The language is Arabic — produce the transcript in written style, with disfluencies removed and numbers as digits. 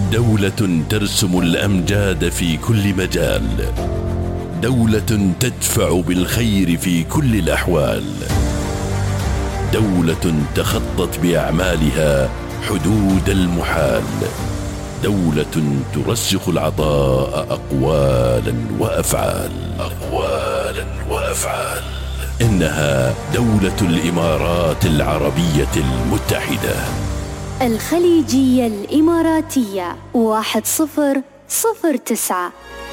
دولة ترسم الأمجاد في كل مجال، دولة تدفع بالخير في كل الأحوال، دولة تخطت بأعمالها حدود المحال، دولة ترسخ العطاء أقوالا وأفعال. إنها دولة الإمارات العربية المتحدة. الخليجية الإماراتية 1009.